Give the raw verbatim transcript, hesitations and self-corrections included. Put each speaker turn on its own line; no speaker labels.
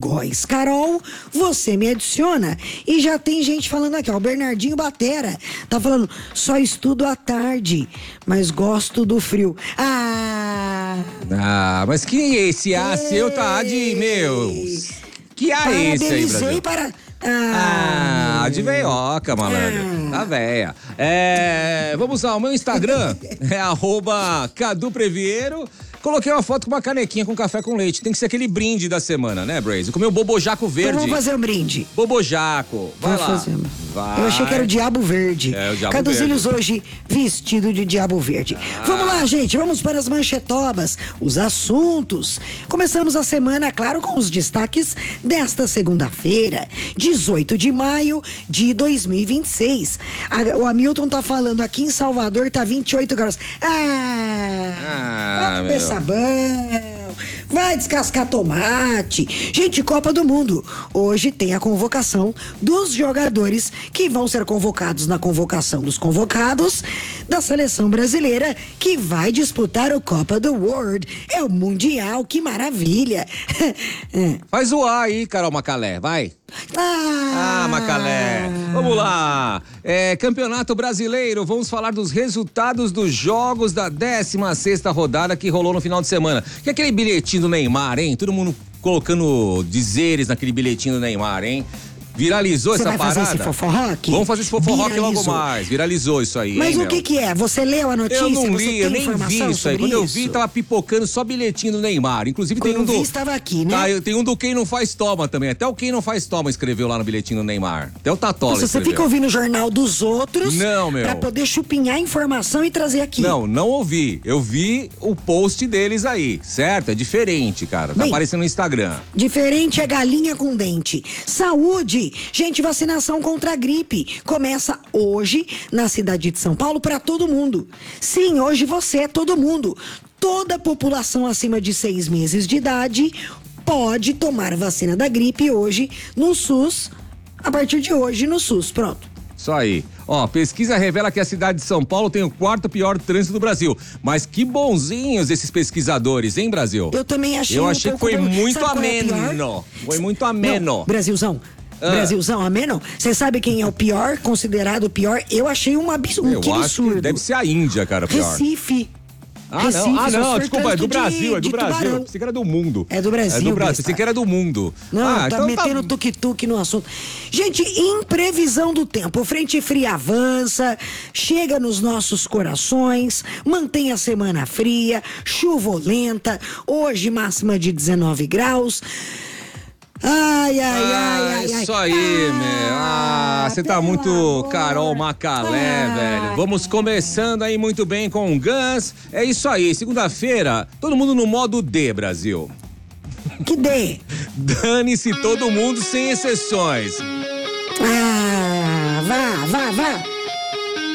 Góes. Carol, você me adiciona. E já tem gente falando aqui, ó, o Bernardinho Batera tá falando, só estudo à tarde, mas gosto do frio. Ah!
Ah, mas que esse A seu tá de, meu... Que A é esse aí, Brasil?
para...
Ah, ah, de veioca, malandro. Ah. Tá véia. É, vamos lá, o meu Instagram é arroba Cadu Previero. Coloquei uma foto com uma canequinha com café com leite. Tem que ser aquele brinde da semana, né, Braze? Comer o bobojaco verde.
Então vamos fazer um brinde.
Bobojaco. Vai
Vamos
lá.
fazer.
Vai.
Eu achei que era o Diabo Verde.
É, o Diabo
Caduzinhos
Verde.
hoje vestido de Diabo Verde. Ah. Vamos lá, gente. Vamos para as manchetobas, os assuntos. Começamos a semana, claro, com os destaques desta segunda-feira, dezoito de maio de dois mil e vinte e seis. A, o Hamilton tá falando aqui em Salvador, tá vinte e oito graus. Ah!
Ah,
Vamos ver sabão. Vai descascar tomate. Gente, Copa do Mundo. Hoje tem a convocação dos jogadores que vão ser convocados na convocação dos convocados da seleção brasileira que vai disputar o Copa do World. É o Mundial, que maravilha. É.
Faz o A aí, Carol Macalé, vai.
Ah,
ah Macalé. Vamos lá. É, Campeonato Brasileiro, vamos falar dos resultados dos jogos da décima sexta rodada que rolou no final de semana. Que é aquele bilhetinho do Neymar, hein? Todo mundo colocando dizeres naquele bilhetinho do Neymar, hein? Viralizou
Você
essa
vai
parada?
fazer esse foforroque?
Vamos fazer esse foforroque
Viralizou.
logo mais. Viralizou isso aí,
Mas
hein,
o que
meu?
que é? Você leu a notícia?
Eu não
Você
li,
tem
eu nem
informação
vi isso aí.
sobre
Quando eu
isso?
vi, tava pipocando só bilhetinho do Neymar. Inclusive tem
Quando
um do...
vi, estava aqui, né?
Tá, tem um do Quem Não Faz Toma também. Até o Quem Não Faz Toma escreveu lá no bilhetinho do Neymar. Até o Tatola
Nossa, você
escreveu.
fica ouvindo o jornal dos outros
Não, meu.
pra poder chupinhar informação e trazer aqui.
Não, não ouvi. Eu vi o post deles aí, certo? É diferente, cara. Tá
Bem,
aparecendo no Instagram.
Diferente é galinha com dente. Saúde! Gente, vacinação contra a gripe começa hoje na cidade de São Paulo para todo mundo. Sim, hoje você é todo mundo. Toda a população acima de seis meses de idade pode tomar vacina da gripe hoje no SUS, a partir de hoje no SUS. Pronto.
Isso aí. Ó, pesquisa revela que a cidade de São Paulo tem o quarto pior trânsito do Brasil. Mas que bonzinhos esses pesquisadores, hein, Brasil?
Eu também achei
Eu
um
achei que
pouco...
foi muito
Sabe qual é a pior?
ameno. Foi muito ameno.
Não, Brasilzão.
Ah.
Brasilzão, ameno? Você sabe quem é o pior, considerado o pior? Eu achei um absurdo.
Eu
que
acho
absurdo.
que deve ser a Índia, cara, pior.
Recife.
Ah,
Recife,
não, ah,
só
não,
foi
desculpa, é do
trânsito
Brasil,
de-
é do
de
Brasil.
tubarão.
Pensei que era do mundo.
É do Brasil,
É do Brasil,
besta.
pensei que era do mundo.
Não,
ah,
tá
então
metendo
tá...
tuk-tuk no assunto. Gente, em previsão do tempo, frente fria avança, chega nos nossos corações, mantém a semana fria, chuvulenta, hoje máxima de dezenove graus. Ai, ai, ai,
Ah,
ai, ai.
isso aí, meu. Ah, você tá
pelo
muito
amor.
Carol Macalé,
Ah.
velho. Vamos começando aí muito bem com o Guns. É isso aí, segunda-feira, todo mundo no modo D, Brasil.
Que dê.
Dane-se todo mundo, sem exceções.
Ah, vá, vá, vá.